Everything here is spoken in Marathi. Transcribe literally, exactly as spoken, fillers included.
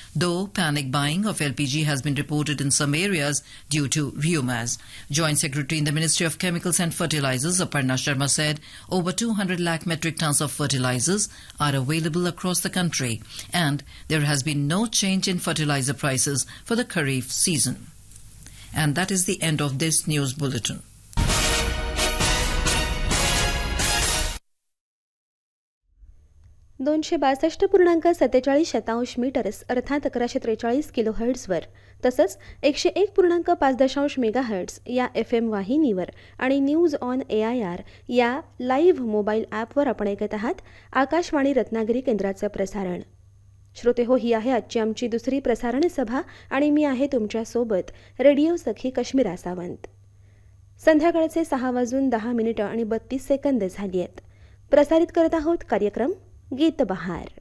though panic buying of L P G has been reported in some areas due to rumours. Joint Secretary in the Ministry of Chemicals and Fertilisers, Aparna Sharma, said over two hundred lakh metric tons of fertilisers are available across the country, and there has been no change in fertiliser prices for the Kharif season. And that is the end of this news bulletin. दोनशे बासष्ट पूर्णांक सत्तेचाळीस शतांश मीटर्स अर्थात अकराशे त्रेचाळीस किलो हर्ट्झवर तसंच एकशे एक पूर्णांक पाच दशांश मेगा हर्ट्झ या एफ एम वाहिनीवर आणि news on A I R या लाईव्ह मोबाईल ॲपवर आपण ऐकत आहात आकाशवाणी रत्नागिरी केंद्राचं प्रसारण. श्रोते हो, ही आहे आजची आमची दुसरी प्रसारण सभा आणि मी आहे तुमच्यासोबत रेडिओ सखी कश्मीरा सावंत. संध्याकाळचे सहा वाजून दहा मिनिटं आणि बत्तीस सेकंद झाली आहेत. प्रसारित करत आहोत कार्यक्रम गीत बहार.